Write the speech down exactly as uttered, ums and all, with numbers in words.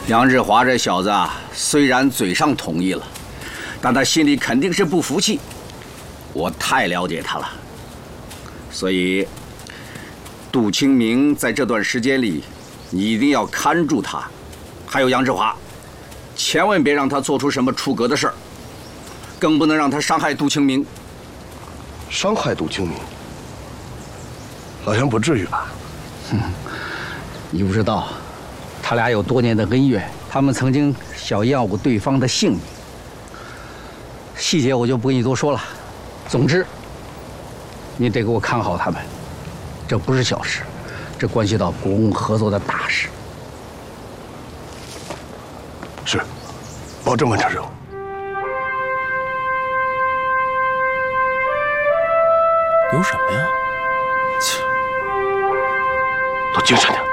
杨志华这小子啊，虽然嘴上同意了，但他心里肯定是不服气。我太了解他了，所以杜清明在这段时间里，你一定要看住他。还有杨志华，千万别让他做出什么出格的事儿，更不能让他伤害杜清明。 伤害杜清明？老杨不至于吧？ 哼，你不知道，他俩有多年的恩怨，他们曾经想要过对方的性命。细节我就不跟你多说了。总之，你得给我看好他们，这不是小事，这关系到国共合作的大事。 是，保证完成任务。 有什么呀？ 切，都精神点。